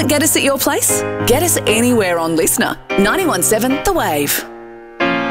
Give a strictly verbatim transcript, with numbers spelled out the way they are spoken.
Can't get us at your place? Get us anywhere on Listener. ninety-one point seven The Wave.